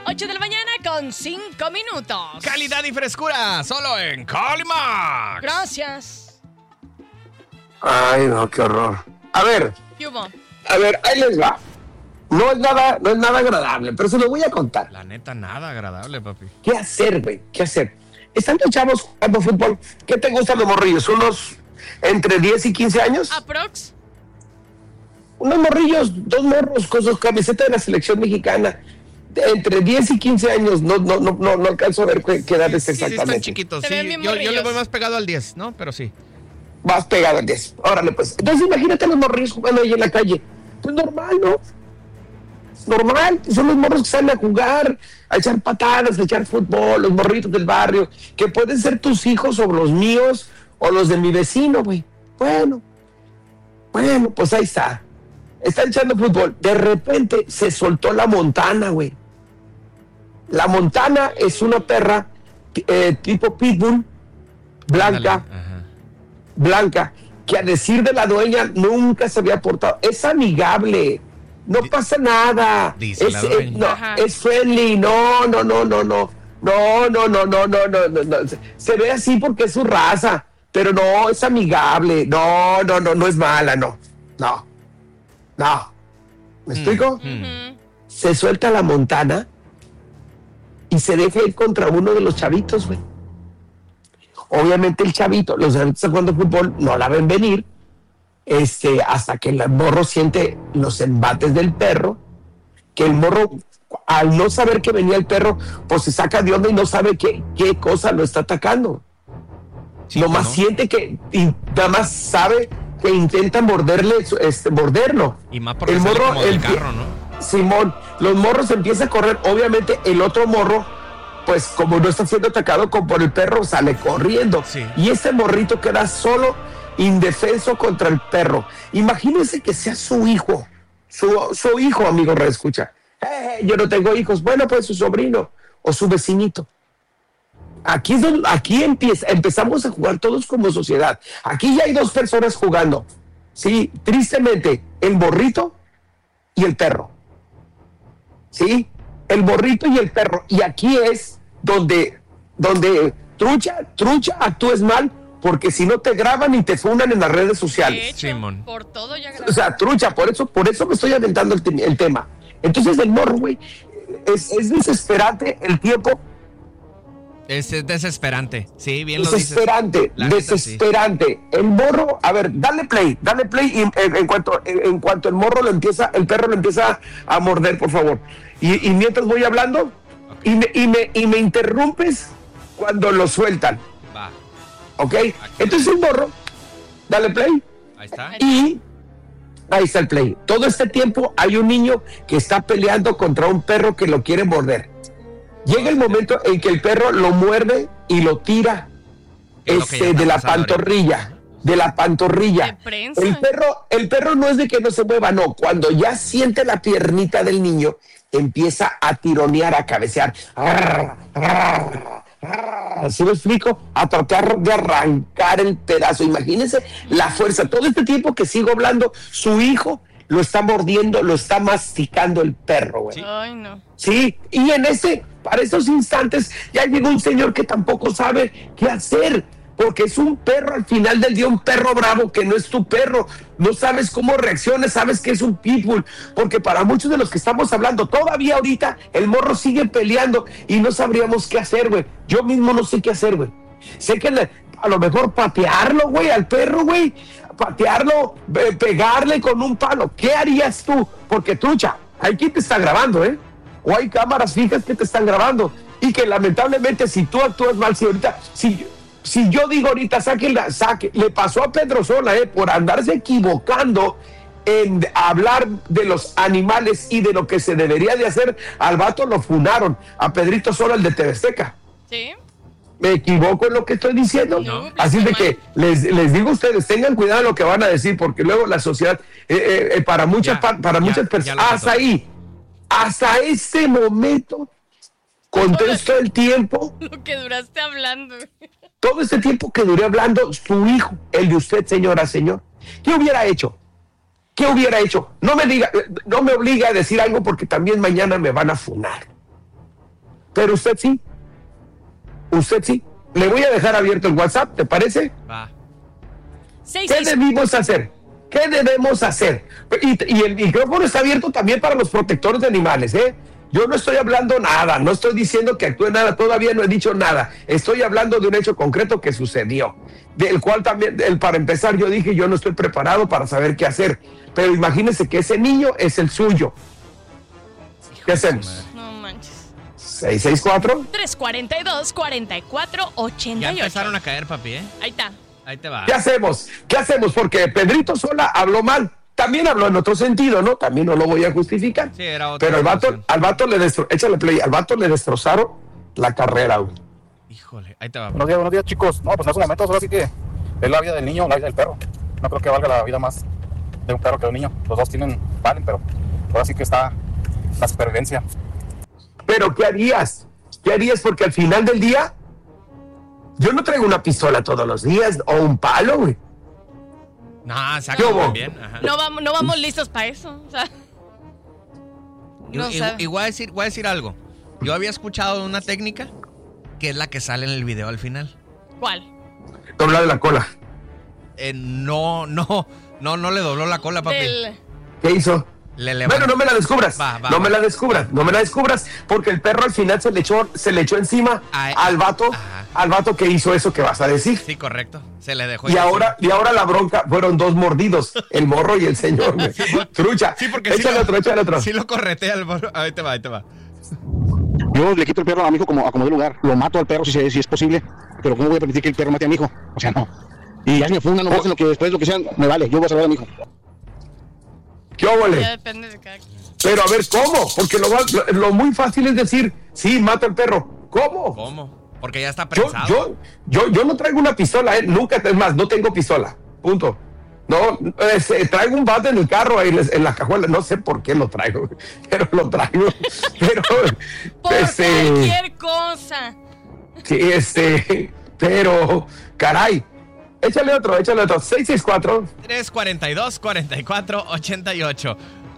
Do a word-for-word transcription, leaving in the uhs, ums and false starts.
ocho de la mañana con cinco minutos. Calidad y frescura, solo en Calimax. Gracias. Ay, no, qué horror. A ver, ¿Qué hubo? a ver, ahí les va. No es nada, no es nada agradable, pero se lo voy a contar. La neta, nada agradable, papi. ¿Qué hacer, güey? ¿Qué hacer? Están los chavos jugando fútbol. ¿Qué te gustan los morrillos? ¿Unos entre diez y quince años? ¿Aprox? Unos morrillos, dos morros con sus camisetas de la selección mexicana. De entre diez y quince años, no, no, no, no, no alcanzo a ver qué, qué edad es Sí, sí, exactamente. están chiquitos. Se Sí, ven bien yo, yo le morrillos. voy más pegado al diez, ¿no? Pero sí. Vas pegado al diez. Órale, pues. Entonces imagínate los morrillos jugando ahí en la calle. Pues normal, ¿no? Normal. Son los morros que salen a jugar, a echar patadas, a echar fútbol, los morritos del barrio, que pueden ser tus hijos o los míos o los de mi vecino, güey. Bueno. Bueno, pues ahí está. Están echando fútbol. De repente se soltó la Montana, güey. La Montana es una perra eh, tipo pitbull, blanca, Ándale, ajá. blanca, que a decir de la dueña nunca se había portado. Es amigable, no Di- pasa nada. Dice Es, la eh, dueña. no, Ajá. es friendly, no, no, no, no, no. No, no, no, no, no, no, no, no. Se- Se ve así porque es su raza, pero no, es amigable. No, no, no, no es mala, no. No. No. ¿Me explico? Ujú. Se suelta la Montana y se deja ir contra uno de los chavitos, güey. Obviamente el chavito, los chavitos están jugando fútbol, no la ven venir, este, hasta que el morro siente los embates del perro, que el morro, al no saber que venía el perro, pues se saca de onda y no sabe qué, qué cosa lo está atacando. Sí, Nomás ¿no? siente que, y nada más sabe que intenta morderle, este, morderlo. Y más porque el sale morro, como del el- carro, ¿no? Simón, los morros empiezan a correr, obviamente el otro morro, pues como no está siendo atacado con por el perro, sale corriendo. Sí. Y ese morrito queda solo, indefenso contra el perro. Imagínense que sea su hijo, su, su hijo, amigo, reescucha. Eh, yo no tengo hijos, bueno, pues su sobrino o su vecinito. Aquí, es donde, aquí empieza, empezamos a jugar todos como sociedad. Aquí ya hay dos personas jugando. Sí, tristemente, el morrito y el perro. ¿Sí? El morrito y el perro. Y aquí es donde, donde trucha, trucha, actúes mal, porque si no te graban y te fundan en las redes De sociales. hecho, Simón. por todo ya O grabé. sea, trucha, por eso, por eso me estoy aventando el, te- el tema. Entonces el morro, güey, es, es desesperante el tiempo, Es, es desesperante. Sí, bien lo dices. desesperante, La neta, sí. desesperante. El morro, a ver, dale play, dale play y en, en cuanto en, en cuanto el morro lo empieza, el perro lo empieza a morder, por favor. Y, y mientras voy hablando, y, me, y, me, y me interrumpes cuando lo sueltan, Va, ¿ok? Entonces el morro, dale play ahí está. y ahí está el play. Todo este tiempo hay un niño que está peleando contra un perro que lo quiere morder. Llega el momento en que el perro lo muerde y lo tira Es lo que ya este, está de la pasando ahorita. pantorrilla. De la pantorrilla. De prensa. El perro, el perro no es de que no se mueva, no. Cuando ya siente la piernita del niño, empieza a tironear, a cabecear. ¿Sí me explico? A tratar de arrancar el pedazo. Imagínense la fuerza. Todo este tiempo que sigo hablando, su hijo lo está mordiendo, lo está masticando el perro, güey. Ay, no. Sí, y en ese, para esos instantes, ya llegó un señor que tampoco sabe qué hacer, porque es un perro al final del día, un perro bravo que no es tu perro, no sabes cómo reacciona, sabes que es un pitbull, porque para muchos de los que estamos hablando, todavía ahorita el morro sigue peleando y no sabríamos qué hacer, güey. Yo mismo no sé qué hacer, güey. Sé que le- a lo mejor patearlo, güey, al perro, güey, patearlo, eh, pegarle con un palo. ¿Qué harías tú? Porque, trucha, hay quien te está grabando, ¿eh? O hay cámaras fijas que te están grabando y que lamentablemente si tú actúas mal, si ahorita, si, si yo digo ahorita, saque, la, saque, le pasó a Pedro Sola, ¿eh? Por andarse equivocando en hablar de los animales y de lo que se debería de hacer, al vato lo funaron, a Pedrito Sola, el de T V Azteca. ¿Sí? ¿Me equivoco en lo que estoy diciendo? No, Así está de que les, les digo a ustedes, tengan cuidado en lo que van a decir, porque luego la sociedad, eh, eh, eh, para muchas, Ya, pa- para ya, muchas ya personas, lo hasta pasó. ahí, hasta este momento, con todo este el tiempo, Lo que duraste hablando. todo este tiempo que duré hablando, su hijo, el de usted, señora, señor, ¿qué hubiera hecho? ¿Qué hubiera hecho? No me diga, eh, no me obliga a decir algo porque también mañana me van a funar. pero usted sí. Usted sí. Le voy a dejar abierto el WhatsApp, ¿te parece? Va. Seis, ¿Qué seis. debimos hacer? ¿Qué debemos hacer? Y, y el micrófono está abierto también para los protectores de animales, ¿eh? Yo no estoy hablando nada, no estoy diciendo que actúe nada, todavía no he dicho nada. Estoy hablando de un hecho concreto que sucedió, del cual también, el, para empezar, yo dije, yo no estoy preparado para saber qué hacer. Pero imagínense que ese niño es el suyo. ¿Qué hacemos? No manches. seis seis cuatro. tres cuarenta y dos, cuarenta y cuatro, ochenta Ya y ocho. empezaron a caer, papi, ¿eh? Ahí está. Ahí te va. ¿Qué hacemos? ¿Qué hacemos? Porque Pedrito Sola habló mal. También habló en otro sentido, ¿no? También no lo voy a justificar. Sí, era otra Pero al vato, situación. al vato le destro, échale play, al vato le destrozaron la carrera, güey. Híjole, ahí te va. Buenos días, buenos días, chicos. No, pues no es un lamento, solo así que es la vida del niño, la vida del perro. No creo que valga la vida más de un perro que de un niño. Los dos tienen, valen, pero ahora sí que está la supervivencia. Pero ¿qué harías? ¿Qué harías? Porque al final del día, yo no traigo una pistola todos los días o un palo, güey. No, ¿Qué exacto, hubo? también. Ajá. No vamos, no vamos listos para eso. O sea, no y, y- sé. y voy a decir, voy a decir algo. Yo había escuchado una técnica que es la que sale en el video al final. ¿Cuál? Doblar de la cola. Eh, no, no, no, no le dobló la cola, papi. Del... ¿Qué hizo? Le levantó. Bueno, no me la descubras. Va, va, no va. me la descubras, no me la descubras, porque el perro al final se le echó, se le echó encima Ay, al vato, ajá. al vato que hizo eso que vas a decir. Sí, correcto. Se le dejó. Y ir ahora, y ahora la bronca fueron dos mordidos, el morro y el señor, güey. Trucha. Sí, porque sí échale lo- otro, échale otro. Sí lo corretea el morro. Ahí te va, ahí te va. Yo le quito el perro a mi hijo como, a como de lugar. Lo mato al perro si, se- si es posible. Pero ¿cómo voy a permitir que el perro mate a mi hijo? O sea, no. Y ya si me fundan o me hacen lo que después, lo que sea, me vale. Yo voy a salvar a mi hijo. ¿Qué óvole? Ya depende de cada quien. Pero a ver, ¿cómo? Porque lo, va- lo, lo muy fácil es decir, sí, mato al perro. ¿Cómo? ¿Cómo? Porque ya está Yo, prensado. yo, yo, yo no traigo una pistola, ¿eh? Nunca, es más, no tengo pistola. Punto. No, este, traigo un bate en el carro, ahí en la cajuela, no sé por qué lo traigo, pero lo traigo. Pero, Por este, cualquier cosa. sí, este, pero, caray, échale otro, échale otro, seis seis cuatro. tres cuarenta y dos, cuarenta y cuatro, ochenta y ocho.